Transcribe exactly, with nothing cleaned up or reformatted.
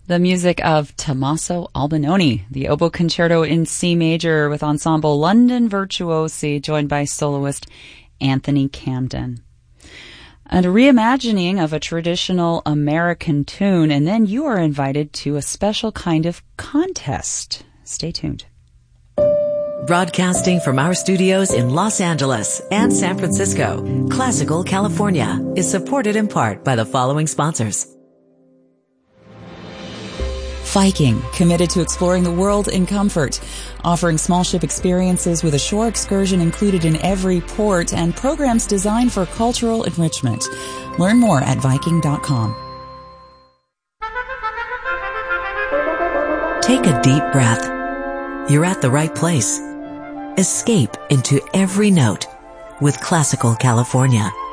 The music of Tommaso Albinoni, the oboe concerto in C major with ensemble London Virtuosi, joined by soloist Anthony Camden. And a reimagining of a traditional American tune, and then you are invited to a special kind of contest. Stay tuned. Broadcasting from our studios in Los Angeles and San Francisco, Classical California is supported in part by the following sponsors. Viking, committed to exploring the world in comfort, offering small ship experiences with a shore excursion included in every port and programs designed for cultural enrichment. Learn more at Viking dot com. Take a deep breath. You're at the right place. Escape into every note with Classical California.